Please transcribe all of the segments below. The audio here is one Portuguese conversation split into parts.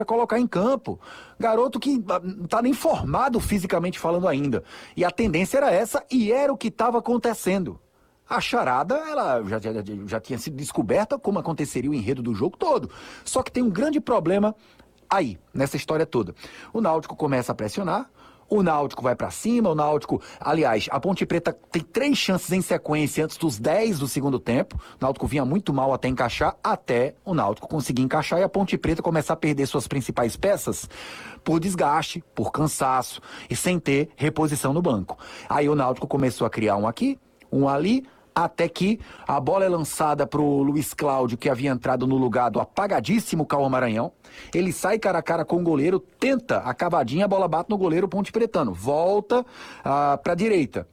colocar em campo. Garoto que não tá nem formado fisicamente falando ainda. E a tendência era essa e era o que estava acontecendo. A charada, ela já tinha sido descoberta como aconteceria o enredo do jogo todo. Só que tem um grande problema aí, nessa história toda. O Náutico começa a pressionar, o Náutico vai pra cima, o Náutico... Aliás, a Ponte Preta tem 3 chances em sequência antes dos 10 do segundo tempo. O Náutico vinha muito mal até encaixar, até o Náutico conseguir encaixar e a Ponte Preta começar a perder suas principais peças por desgaste, por cansaço e sem ter reposição no banco. Aí o Náutico começou a criar um aqui, um ali, até que a bola é lançada pro Luiz Cláudio, que havia entrado no lugar do apagadíssimo Cauã Maranhão. Ele sai cara a cara com o goleiro, tenta a cavadinha, a bola bate no goleiro Ponte Pretano. Volta pra direita.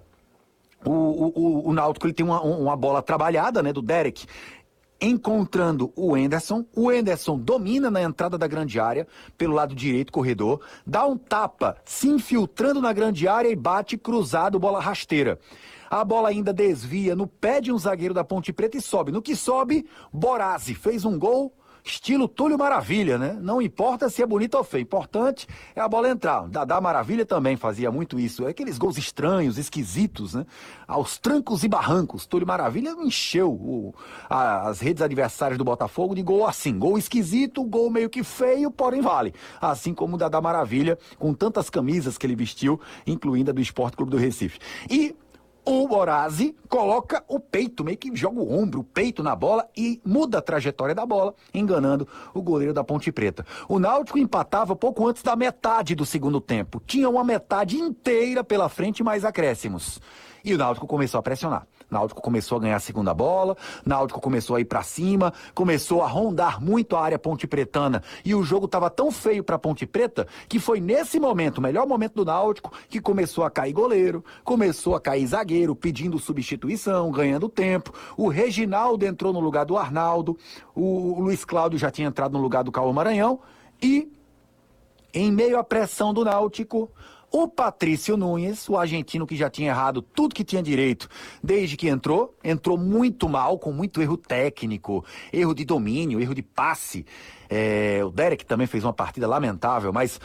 O Náutico ele tem uma bola trabalhada, né, do Derek, encontrando o Enderson domina na entrada da grande área, pelo lado direito, corredor, dá um tapa, se infiltrando na grande área e bate cruzado, bola rasteira. A bola ainda desvia no pé de um zagueiro da Ponte Preta e sobe. No que sobe, Borazzi fez um gol estilo Túlio Maravilha, né? Não importa se é bonito ou feio, importante é a bola entrar. Dadá Maravilha também fazia muito isso. Aqueles gols estranhos, esquisitos, né? Aos trancos e barrancos. Túlio Maravilha encheu as redes adversárias do Botafogo de gol assim. Gol esquisito, gol meio que feio, porém vale. Assim como o Dadá Maravilha, com tantas camisas que ele vestiu, incluindo a do Sport Clube do Recife. E o Borazzi coloca o peito, meio que joga o ombro, o peito na bola e muda a trajetória da bola, enganando o goleiro da Ponte Preta. O Náutico empatava pouco antes da metade do segundo tempo. Tinha uma metade inteira pela frente, mais acréscimos. E o Náutico começou a pressionar. Náutico começou a ganhar a segunda bola, Náutico começou a ir pra cima, começou a rondar muito a área Ponte Pretana e o jogo tava tão feio pra Ponte Preta que foi nesse momento, o melhor momento do Náutico, que começou a cair goleiro, começou a cair zagueiro, pedindo substituição, ganhando tempo. O Reginaldo entrou no lugar do Arnaldo, o Luiz Cláudio já tinha entrado no lugar do Cauã Maranhão e, em meio à pressão do Náutico, o Patrício Nunes, o argentino que já tinha errado tudo que tinha direito desde que entrou muito mal, com muito erro técnico, erro de domínio, erro de passe. O Derek também fez uma partida lamentável, mas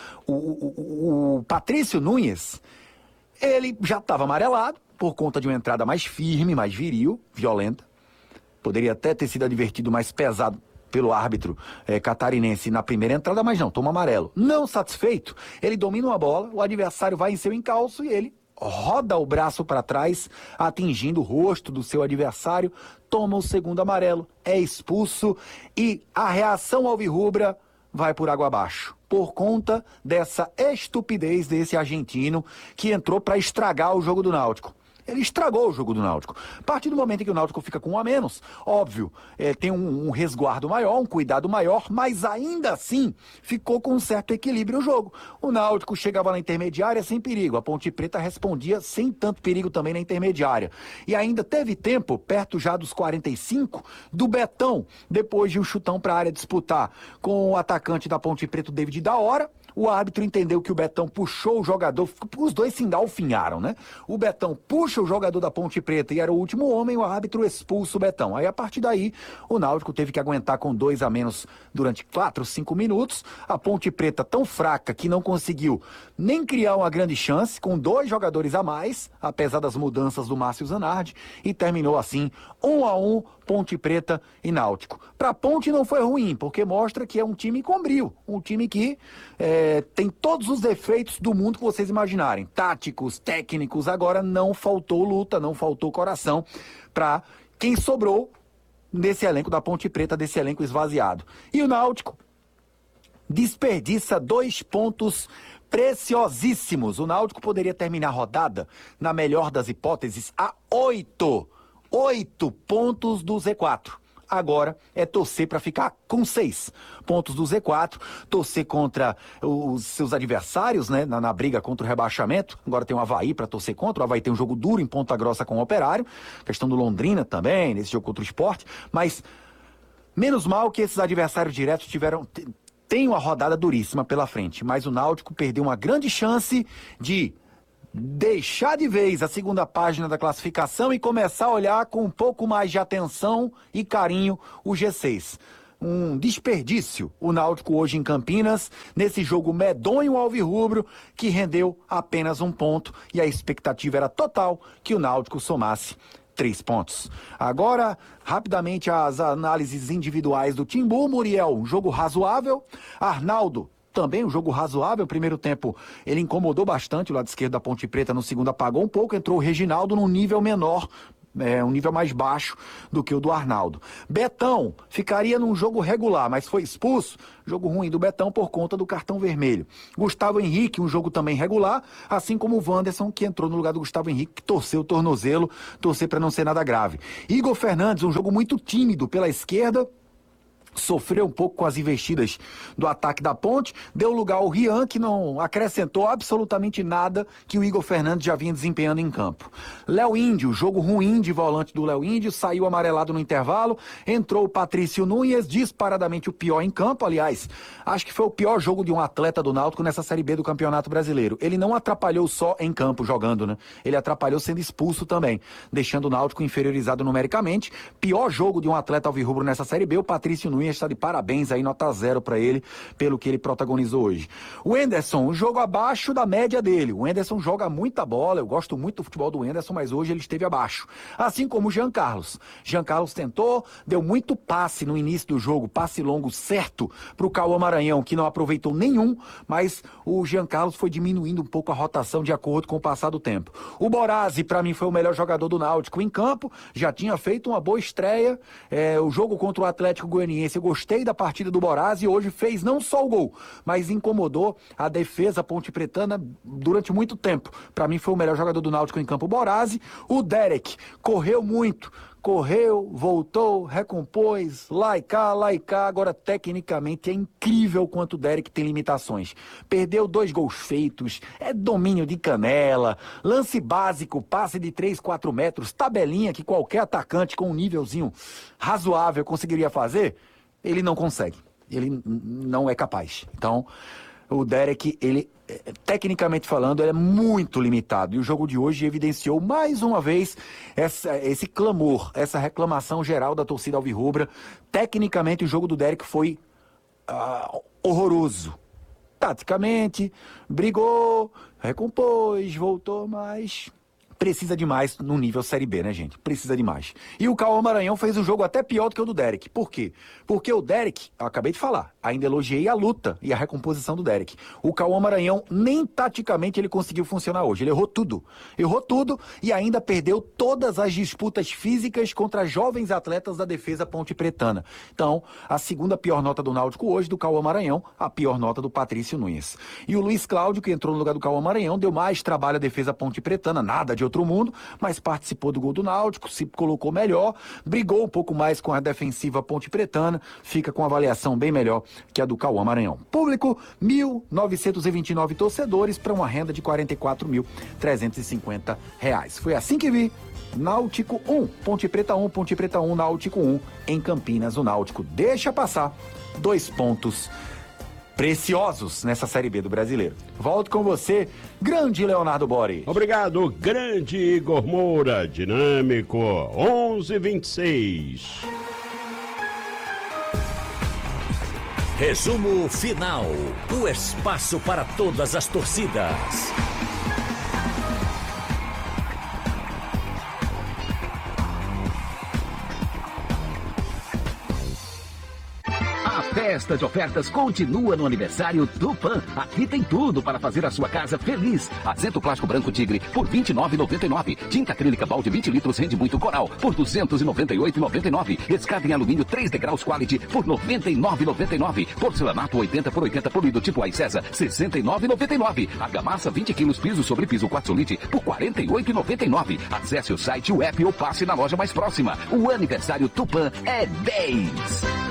o Patrício Nunes, ele já estava amarelado por conta de uma entrada mais firme, mais viril, violenta. Poderia até ter sido advertido mais pesado pelo árbitro catarinense na primeira entrada, mas não, toma amarelo. Não satisfeito, ele domina uma bola, o adversário vai em seu encalço e ele roda o braço para trás, atingindo o rosto do seu adversário, toma o segundo amarelo, é expulso e a reação alvirrubra vai por água abaixo, por conta dessa estupidez desse argentino que entrou para estragar o jogo do Náutico. Ele estragou o jogo do Náutico. A partir do momento em que o Náutico fica com um a menos, óbvio, tem um resguardo maior, um cuidado maior, mas ainda assim ficou com um certo equilíbrio o jogo. O Náutico chegava na intermediária sem perigo, a Ponte Preta respondia sem tanto perigo também na intermediária. E ainda teve tempo, perto já dos 45, do Betão, depois de um chutão para a área disputar com o atacante da Ponte Preta, o David da Hora. O árbitro entendeu que o Betão puxou o jogador, os dois se endalfinharam, né? O Betão puxa o jogador da Ponte Preta e era o último homem, o árbitro expulsa o Betão. Aí, a partir daí, o Náutico teve que aguentar com 2 a menos durante 4, 5 minutos. A Ponte Preta tão fraca que não conseguiu nem criar uma grande chance, com 2 jogadores a mais, apesar das mudanças do Márcio Zanardi, e terminou assim, 1 a 1, Ponte Preta e Náutico. Para a Ponte não foi ruim, porque mostra que é um time com brio, um time que tem todos os defeitos do mundo que vocês imaginarem, táticos, técnicos. Agora não faltou luta, não faltou coração para quem sobrou nesse elenco da Ponte Preta, desse elenco esvaziado. E o Náutico desperdiça 2 pontos preciosíssimos. O Náutico poderia terminar a rodada, na melhor das hipóteses, a 8 pontos do Z4. Agora é torcer para ficar com 6 pontos do Z4, torcer contra os seus adversários, né, na briga contra o rebaixamento. Agora tem o Avaí para torcer contra, o Avaí tem um jogo duro em Ponta Grossa com o Operário, questão do Londrina também, nesse jogo contra o Sport, mas menos mal que esses adversários diretos tem uma rodada duríssima pela frente, mas o Náutico perdeu uma grande chance de deixar de vez a segunda página da classificação e começar a olhar com um pouco mais de atenção e carinho o G6. um desperdício o Náutico hoje em Campinas, nesse jogo medonho alvirrubro, que rendeu apenas 1 ponto, e a expectativa era total que o Náutico somasse 3 pontos. Agora, rapidamente, as análises individuais do Timbu. Muriel, um jogo razoável. Arnaldo, também um jogo razoável. Primeiro tempo, ele incomodou bastante o lado esquerdo da Ponte Preta. No segundo, apagou um pouco. Entrou o Reginaldo num nível menor, um nível mais baixo do que o do Arnaldo. Betão ficaria num jogo regular, mas foi expulso. Jogo ruim do Betão por conta do cartão vermelho. Gustavo Henrique, um jogo também regular, assim como o Wanderson, que entrou no lugar do Gustavo Henrique, que torceu o tornozelo, torcer para não ser nada grave. Igor Fernandes, um jogo muito tímido pela esquerda, sofreu um pouco com as investidas do ataque da Ponte, deu lugar ao Rian, que não acrescentou absolutamente nada que o Igor Fernandes já vinha desempenhando em campo. Léo Índio, jogo ruim de volante do Léo Índio, saiu amarelado no intervalo, entrou o Patrício Nunes, disparadamente o pior em campo. Aliás, acho que foi o pior jogo de um atleta do Náutico nessa Série B do Campeonato Brasileiro. Ele não atrapalhou só em campo jogando, né? Ele atrapalhou sendo expulso também, deixando o Náutico inferiorizado numericamente. Pior jogo de um atleta alvirrubro nessa Série B, o Patrício Nunes está de parabéns aí, nota 0 para ele, pelo que ele protagonizou hoje. O Henderson, um jogo abaixo da média dele. O Henderson joga muita bola, eu gosto muito do futebol do Henderson, mas hoje ele esteve abaixo. Assim como o Jean Carlos. Jean Carlos tentou, deu muito passe no início do jogo, passe longo certo para o Cauã Maranhão, que não aproveitou nenhum, mas o Jean Carlos foi diminuindo um pouco a rotação de acordo com o passar do tempo. O Borazzi, para mim, foi o melhor jogador do Náutico em campo, já tinha feito uma boa estreia. O jogo contra o Atlético Goianiense, eu gostei da partida do Borazzi, hoje fez não só o gol, mas incomodou a defesa ponte-pretana durante muito tempo. Para mim foi o melhor jogador do Náutico em campo, o Borazzi. O Derek correu muito, correu, voltou, recompôs, lá e cá, agora tecnicamente é incrível quanto o Derek tem limitações. Perdeu 2 gols feitos, domínio de canela, lance básico, passe de 3, 4 metros, tabelinha que qualquer atacante com um nívelzinho razoável conseguiria fazer. Ele não consegue, ele não é capaz. Então, o Derek, ele, tecnicamente falando, ele é muito limitado. E o jogo de hoje evidenciou mais uma vez esse clamor, essa reclamação geral da torcida alvirrubra. Tecnicamente, o jogo do Derek foi horroroso. Taticamente, brigou, recompôs, voltou, mas precisa demais no nível Série B, né, gente? Precisa demais. E o Cauã Maranhão fez um jogo até pior do que o do Derek. Por quê? Porque o Derek, eu acabei de falar, ainda elogiei a luta e a recomposição do Derek. O Cauã Maranhão, nem taticamente ele conseguiu funcionar hoje. Ele errou tudo. Errou tudo e ainda perdeu todas as disputas físicas contra jovens atletas da defesa ponte-pretana. Então, a segunda pior nota do Náutico hoje, do Cauã Maranhão, a pior nota do Patrício Nunes. E o Luiz Cláudio, que entrou no lugar do Cauã Maranhão, deu mais trabalho à defesa ponte-pretana, nada de outro mundo, mas participou do gol do Náutico, se colocou melhor, brigou um pouco mais com a defensiva ponte-pretana, fica com avaliação bem melhor que a do Cauã Maranhão. Público, 1.929 torcedores para uma renda de R$ 44.350. Foi assim que vi. Náutico 1, Ponte Preta 1, Ponte Preta 1, Náutico 1, em Campinas. O Náutico deixa passar 2 pontos preciosos nessa Série B do Brasileiro. Volto com você, grande Leonardo Bori. Obrigado, grande Igor Moura, dinâmico, 11:26. Resumo final, o espaço para todas as torcidas. A festa de ofertas continua no aniversário Tupã. Aqui tem tudo para fazer a sua casa feliz. Assento plástico branco Tigre por R$ 29,99. Tinta acrílica balde 20 litros rende muito Coral por R$ 298,99. Escada em alumínio 3 degraus Quality por R$ 99,99. Porcelanato 80 por 80 polido tipo Ai César R$ 69,99. Argamassa 20 quilos piso sobre piso Quartzolite por R$ 48,99. Acesse o site, o app ou passe na loja mais próxima. O aniversário Tupã é 10.